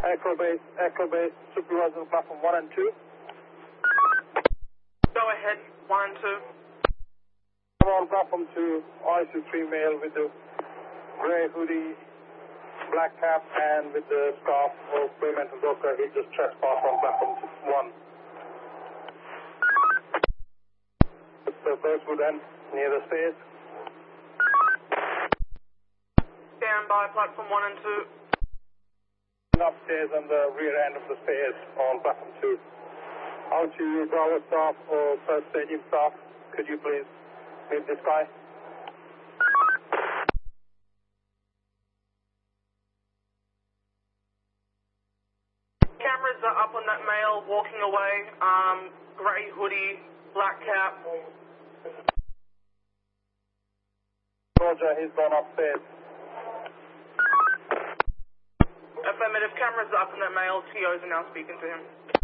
Echo Base, supervisor platform 1 and 2. Go ahead, 1 and 2. I'm on platform 2, IC3 male with the grey hoodie, black cap, and with the scarf or experimental doctor. He just trespassed on platform 1. The first would end near the stairs. Stand by platform 1 and 2. Upstairs on the rear end of the stairs on platform 2. Out to you, Bravo staff or first stadium staff, could you please meet this guy? Cameras are up on that male walking away, grey hoodie, black cap. Roger, he's gone upstairs. Affirmative, cameras are up on that male, TOs are now speaking to him.